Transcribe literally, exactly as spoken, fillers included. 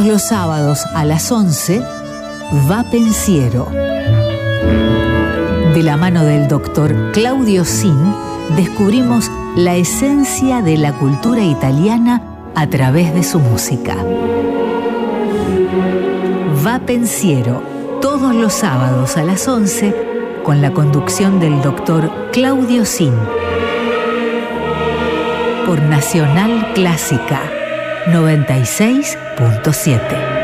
los sábados a las once, Va Pensiero. De la mano del doctor Claudio Zin, descubrimos la esencia de la cultura italiana a través de su música. Va Pensiero, todos los sábados a las once, con la conducción del doctor Claudio Zin. Por Nacional Clásica noventa y seis punto siete.